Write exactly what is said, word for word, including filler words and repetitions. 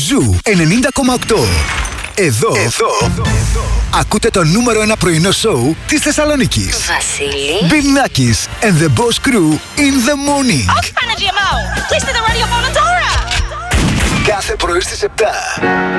Ζου ενενήντα κόμμα οκτώ. Εδώ, εδώ, ακούτε το νούμερο ένα πρωινό σοου της Θεσσαλονίκης. Βασίλη. Μπινάκης and the Boss Crew in the morning. Off Energy M O. Please do the radio phone Dora. Κάθε πρωί στις επτά.